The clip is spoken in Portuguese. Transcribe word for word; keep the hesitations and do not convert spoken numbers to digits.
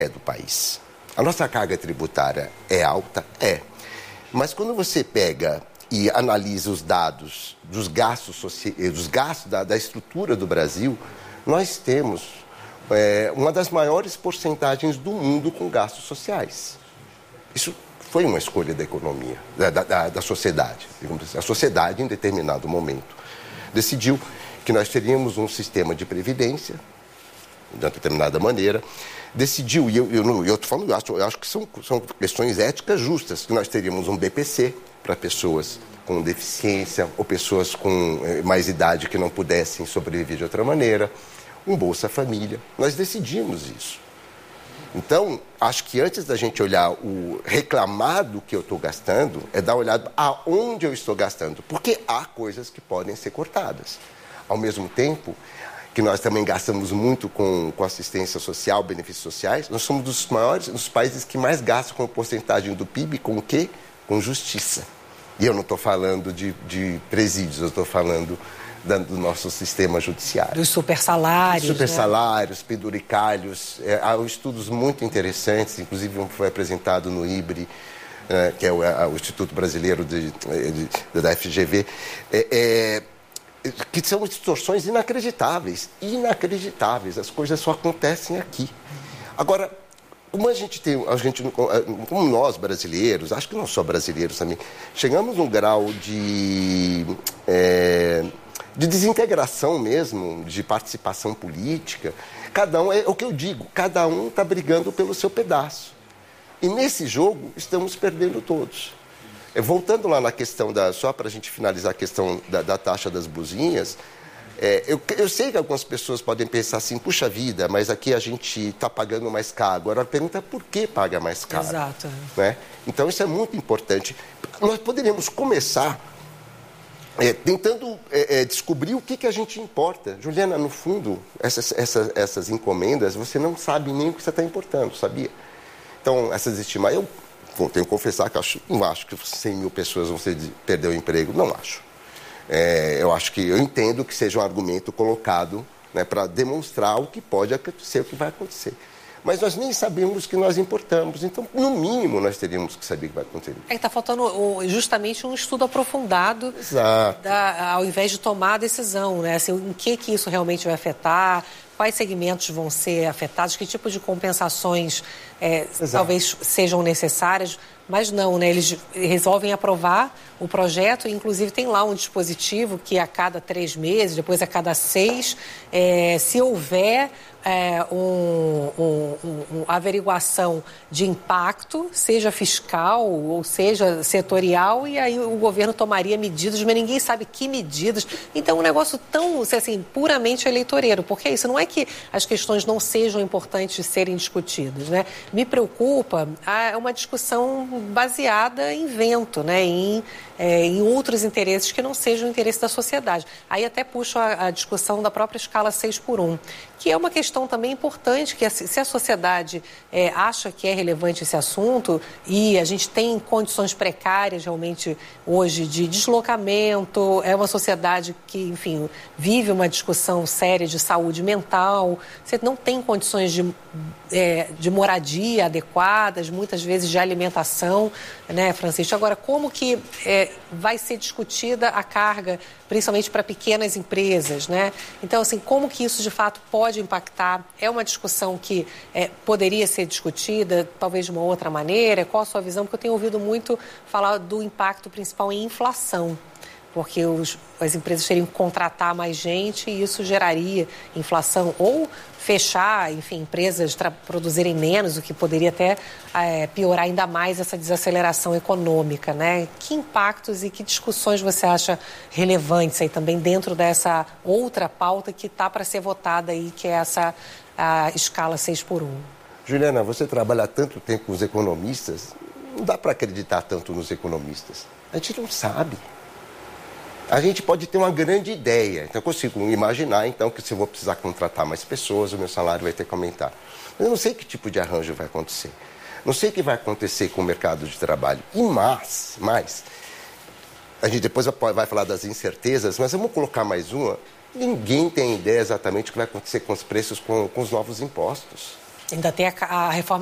é do país. A nossa carga tributária é alta? É. Mas quando você pega e analisa os dados dos gastos, soci... dos gastos da, da estrutura do Brasil, nós temos é, uma das maiores porcentagens do mundo com gastos sociais. Isso foi uma escolha da economia, da, da, da sociedade. A sociedade, em determinado momento, decidiu que nós teríamos um sistema de previdência, de uma determinada maneira, decidiu, e eu estou eu, eu falando, eu acho, eu acho que são, são questões éticas justas, que nós teríamos um B P C para pessoas com deficiência ou pessoas com eh, mais idade que não pudessem sobreviver de outra maneira, um Bolsa Família. Nós decidimos isso. Então, acho que antes da gente olhar o reclamar do que eu estou gastando, é dar uma olhada aonde eu estou gastando, porque há coisas que podem ser cortadas. Ao mesmo tempo que nós também gastamos muito com, com assistência social, benefícios sociais, nós somos dos maiores, dos países que mais gastam com porcentagem do P I B, com o quê? Com justiça. E eu não estou falando de, de presídios, eu estou falando da, do nosso sistema judiciário. Dos supersalários. Super salários, né? Penduricalhos. É, há estudos muito interessantes, inclusive um foi apresentado no I B R I, é, que é o, a, o Instituto Brasileiro de, de, da F G V. É, é, que são distorções inacreditáveis, inacreditáveis, as coisas só acontecem aqui. Agora, como a gente tem, a gente, como nós brasileiros, acho que não só brasileiros também, chegamos num grau de, é, de desintegração mesmo, de participação política, cada um, é o que eu digo, cada um está brigando pelo seu pedaço. E nesse jogo, estamos perdendo todos. Voltando lá na questão da... Só para a gente finalizar a questão da, da taxa das buzinhas, é, eu, eu sei que algumas pessoas podem pensar assim, puxa vida, mas aqui a gente está pagando mais caro. Agora a pergunta é por que paga mais caro? Exato. Né? Então isso é muito importante. Nós poderíamos começar é, tentando é, é, descobrir o que, que a gente importa. Juliana, no fundo, essas, essas, essas encomendas, você não sabe nem o que você está importando, sabia? Então, essas estimações... Bom, tenho que confessar que acho, não acho que cem mil pessoas vão ser, perder o emprego, não acho. É, eu acho que, eu entendo que seja um argumento colocado, né, para demonstrar o que pode acontecer, o que vai acontecer. Mas nós nem sabemos que nós importamos, então, no mínimo, nós teríamos que saber o que vai acontecer. É que está faltando justamente um estudo aprofundado, Exato. Da, ao invés de tomar a decisão, né? Assim, em que, que isso realmente vai afetar, quais segmentos vão ser afetados, que tipo de compensações é, talvez sejam necessárias, mas não, né? Eles resolvem aprovar o projeto, e inclusive tem lá um dispositivo que a cada três meses, depois a cada seis, é, se houver é, um, um, um, uma averiguação de impacto, seja fiscal ou seja setorial, e aí o governo tomaria medidas, mas ninguém sabe que medidas. Então, um negócio tão, assim, puramente eleitoreiro, porque é isso, não é que as questões não sejam importantes de serem discutidas, né? Me preocupa é uma discussão baseada em vento, né? Em, é, em outros interesses que não sejam o interesse da sociedade. Aí até puxo a, a discussão da própria escala seis por um, que é uma questão também importante, que se a sociedade é, acha que é relevante esse assunto, e a gente tem condições precárias realmente hoje de deslocamento, é uma sociedade que, enfim, vive uma discussão séria de saúde mental, você não tem condições de, é, de moradia adequadas, muitas vezes de alimentação, né, Francisco? Agora, como que é, vai ser discutida a carga, principalmente para pequenas empresas, né? Então, assim, como que isso de fato pode impactar? É uma discussão que é, poderia ser discutida, talvez de uma outra maneira? Qual a sua visão? Porque eu tenho ouvido muito falar do impacto principal em inflação, porque os, as empresas teriam que contratar mais gente e isso geraria inflação, ou fechar, enfim, empresas produzirem menos, o que poderia até é, piorar ainda mais essa desaceleração econômica, né? Que impactos e que discussões você acha relevantes aí também dentro dessa outra pauta que está para ser votada aí, que é essa a escala seis por um? Juliana, você trabalha há tanto tempo com os economistas, não dá para acreditar tanto nos economistas. A gente não sabe. A gente pode ter uma grande ideia. Então, eu consigo imaginar, então, que se eu vou precisar contratar mais pessoas, o meu salário vai ter que aumentar. Mas eu não sei que tipo de arranjo vai acontecer. Não sei o que vai acontecer com o mercado de trabalho. E mais, mais, a gente depois vai falar das incertezas, mas vamos colocar mais uma. Ninguém tem ideia exatamente o que vai acontecer com os preços, com, com os novos impostos. Ainda tem a, a reforma